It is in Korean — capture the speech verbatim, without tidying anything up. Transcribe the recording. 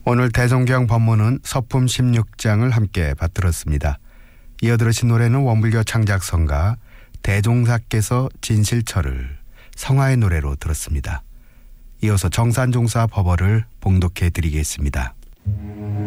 오늘 대종경 법문은 서품 십육 장을 함께 받들었습니다. 이어 들으신 노래는 원불교 창작성가 대종사께서 진실철을 성화의 노래로 들었습니다. 이어서 정산종사 법어를 봉독해 드리겠습니다.